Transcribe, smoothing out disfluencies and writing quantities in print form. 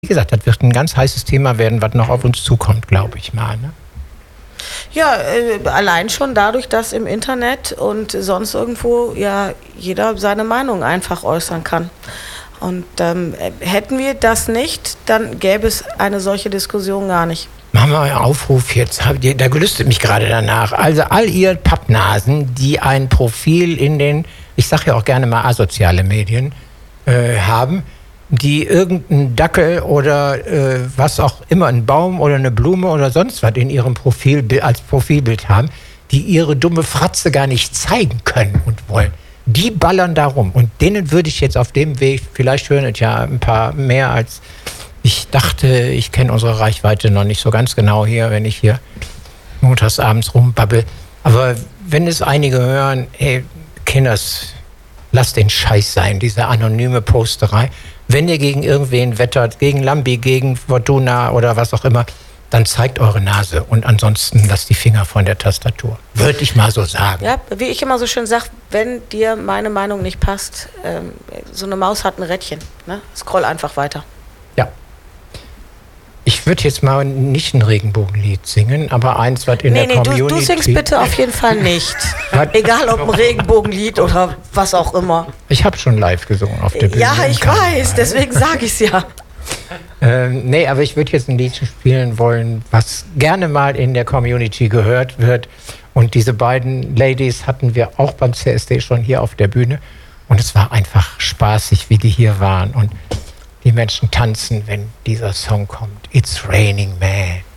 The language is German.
wie gesagt, das wird ein ganz heißes Thema werden, was noch auf uns zukommt, glaube ich mal. Ne? Ja, allein schon dadurch, dass im Internet und sonst irgendwo ja jeder seine Meinung einfach äußern kann. Und hätten wir das nicht, dann gäbe es eine solche Diskussion gar nicht. Machen wir einen Aufruf jetzt. Da gelüstet mich gerade danach. Also all ihr Pappnasen, die ein Profil in den, ich sage ja auch gerne mal asoziale Medien haben, die irgendeinen Dackel oder was auch immer, einen Baum oder eine Blume oder sonst was in ihrem Profilbild als Profilbild haben, die ihre dumme Fratze gar nicht zeigen können und wollen. Die ballern da rum. Und denen würde ich jetzt auf dem Weg, vielleicht hören es ja ein paar mehr als ich dachte, ich kenne unsere Reichweite noch nicht so ganz genau hier, wenn ich hier montags abends rumbabbel. Aber wenn es einige hören, ey, Kinders, lasst den Scheiß sein, diese anonyme Posterei. Wenn ihr gegen irgendwen wettert, gegen Lambi, gegen Fortuna oder was auch immer, dann zeigt eure Nase und ansonsten lasst die Finger von der Tastatur. Würde ich mal so sagen. Ja, wie ich immer so schön sage, wenn dir meine Meinung nicht passt, so eine Maus hat ein Rädchen. Ne? Scroll einfach weiter. Ja. Ich würde jetzt mal nicht ein Regenbogenlied singen, aber eins, was in der Community... Du singst bitte auf jeden Fall nicht. Egal ob ein Regenbogenlied oder was auch immer. Ich habe schon live gesungen auf der Bühne. Ja, ich weiß, deswegen sage ich es ja. Nee, aber ich würde jetzt ein Lied spielen wollen, was gerne mal in der Community gehört wird. Und diese beiden Ladies hatten wir auch beim CSD schon hier auf der Bühne. Und es war einfach spaßig, wie die hier waren. Und die Menschen tanzen, wenn dieser Song kommt. It's Raining Man.